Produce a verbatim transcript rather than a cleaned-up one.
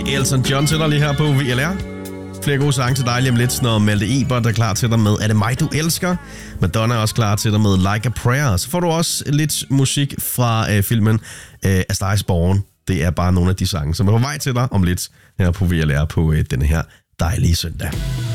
Elton John til dig lige her på V L R. Flere gode sange til dig lige om lidt, når Malte Ebert er klar til dig med Er det mig, du elsker? Madonna er også klar til dig med Like a Prayer. Så får du også lidt musik fra øh, filmen øh, A Star is Born. Det er bare nogle af de sange, som er på vej til dig om lidt her på V L R på øh, denne her dejlige søndag.